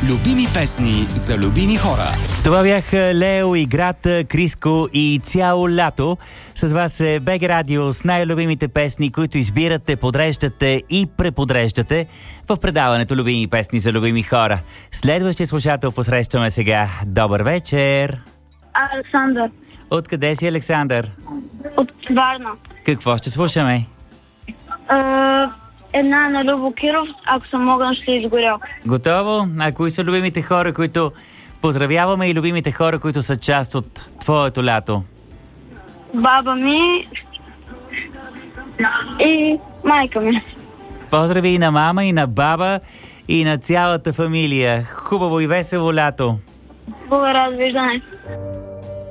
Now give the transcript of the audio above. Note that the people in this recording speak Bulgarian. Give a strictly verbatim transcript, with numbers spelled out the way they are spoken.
Любими песни за любими хора. Това бяха Лео и Град, Криско и цяло лято. С вас е БГ Радио с най-любимите песни, които избирате, подреждате и преподреждате в предаването Любими песни за любими хора. Следващия слушател посрещаме сега. Добър вечер! Александър. Откъде си, Александър? От Варна. Какво ще слушаме? Uh, една на Любо Киров, ако съм могъл, ще изгорял. Готово? А кои са любимите хора, които поздравяваме и любимите хора, които са част от твоето лято? Баба ми и майка ми. Поздрави и на мама, и на баба, и на цялата фамилия. Хубаво и весело лято! Благодаря, довиждане.